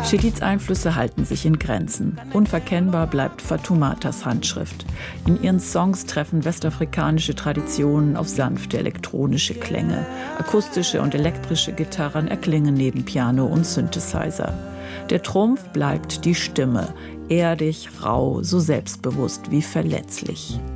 Chedids Einflüsse halten sich in Grenzen. Unverkennbar bleibt Fatoumatas Handschrift. In ihren Songs treffen westafrikanische Traditionen auf sanfte elektronische Klänge. Akustische und elektrische Gitarren erklingen neben Piano und Synthesizer. Der Trumpf bleibt die Stimme, erdig, rau, so selbstbewusst wie verletzlich.